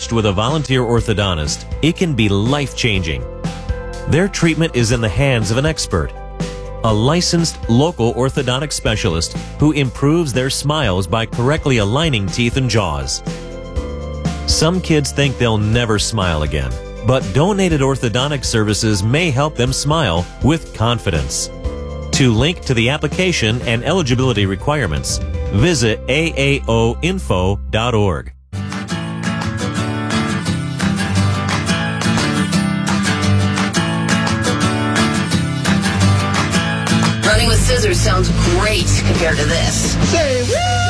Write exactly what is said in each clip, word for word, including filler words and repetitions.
matched with a volunteer orthodontist, it can be life-changing. Their treatment is in the hands of an expert, a licensed local orthodontic specialist who improves their smiles by correctly aligning teeth and jaws. Some kids think they'll never smile again, but donated orthodontic services may help them smile with confidence. To link to the application and eligibility requirements, visit A A O info dot org. Running with scissors sounds great compared to this. Say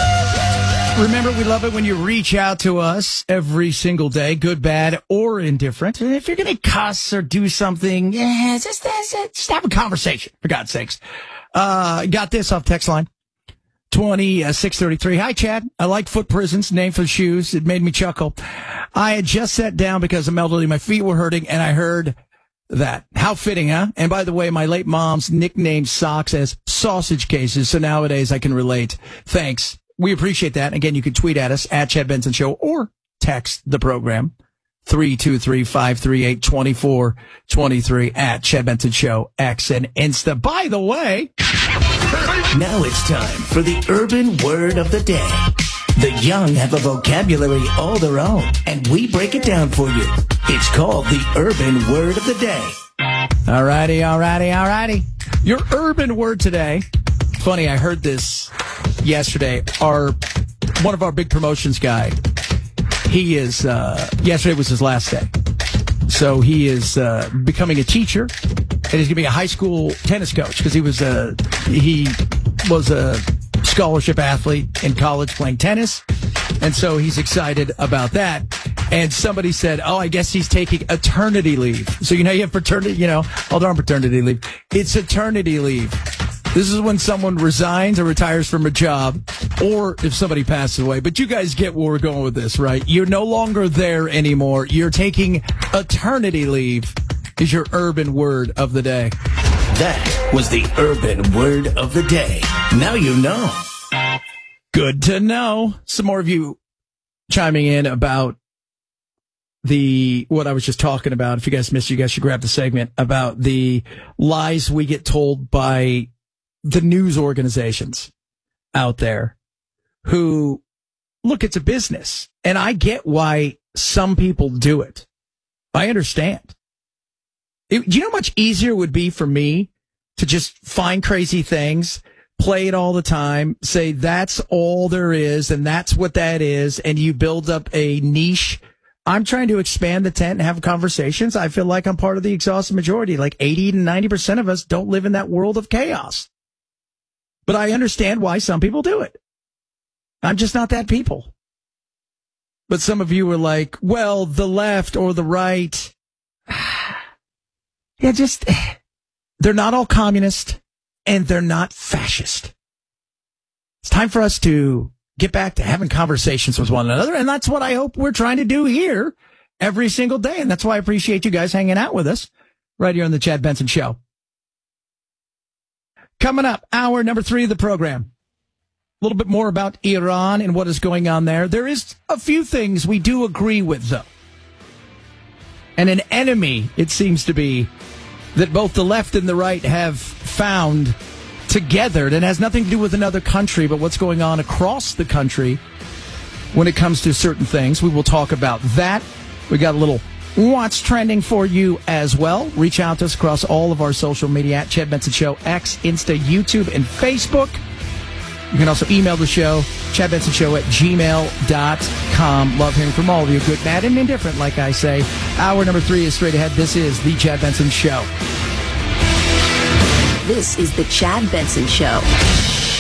woo! Remember, we love it when you reach out to us every single day, good, bad, or indifferent. And if you're going to cuss or do something, yeah, just, just have a conversation, for God's sakes. Uh, got this off text line. twenty-six thirty-three. Hi, Chad. I like foot prisons, name for shoes. It made me chuckle. I had just sat down because I'm elderly. My feet were hurting, and I heard that. How fitting, huh? And by the way, my late mom's nicknamed socks as sausage cases, so nowadays I can relate. Thanks. We appreciate that. Again, you can tweet at us, at Chad Benson Show, or text the program, three two three, five three eight, two four two three, at Chad Benson Show, X and Insta. By the way, now it's time for the urban word of the day. The young have a vocabulary all their own, and we break it down for you. It's called the urban word of the day. All righty, all righty, all righty. Your urban word today. Funny, I heard this yesterday. Our one of our big promotions guy, he is, uh, yesterday was his last day. So he is uh, becoming a teacher, and he's going to be a high school tennis coach because he was a, he was a scholarship athlete in college playing tennis. And so he's excited about that. And somebody said, oh, I guess he's taking eternity leave. So, you know, you have paternity, you know, hold on, paternity leave. It's eternity leave. This is when someone resigns or retires from a job, or if somebody passes away. But you guys get where we're going with this, right? You're no longer there anymore. You're taking eternity leave is your urban word of the day. That was the urban word of the day. Now you know. Good to know. Some more of you chiming in about the, what I was just talking about. If you guys missed, you guys should grab the segment about the lies we get told by the news organizations out there who, look, it's a business. And I get why some people do it. I understand. It, do you know how much easier it would be for me to just find crazy things, play it all the time, say that's all there is, and that's what that is, and you build up a niche? I'm trying to expand the tent and have conversations. I feel like I'm part of the exhausted majority. Like eighty to ninety percent of us don't live in that world of chaos. But I understand why some people do it. I'm just not that people. But some of you are like, well, the left or the right. Yeah, just, they're not all communist and they're not fascist. It's time for us to get back to having conversations with one another. And that's what I hope we're trying to do here every single day. And that's why I appreciate you guys hanging out with us right here on the Chad Benson Show. Coming up, hour number three of the program. A little bit more about Iran and what is going on there. There is a few things we do agree with, though. And an enemy, it seems to be, that both the left and the right have found together that has nothing to do with another country, but what's going on across the country when it comes to certain things. We will talk about that. We got a little what's trending for you as well. Reach out to us across all of our social media at Chad Benson Show, X, Insta, YouTube, and Facebook. You can also email the show, chad benson show at gmail dot com. Love hearing from all of you, good, bad, and indifferent, like I say. Hour number three is straight ahead. This is The Chad Benson Show. This is The Chad Benson Show.